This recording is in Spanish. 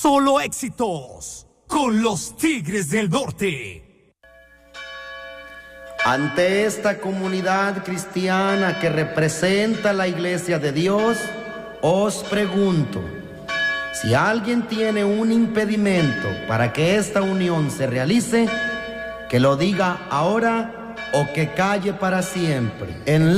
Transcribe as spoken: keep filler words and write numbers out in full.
Solo éxitos con los Tigres del Norte. Ante esta comunidad cristiana que representa la Iglesia de Dios, os pregunto, si alguien tiene un impedimento para que esta unión se realice, que lo diga ahora o que calle para siempre. En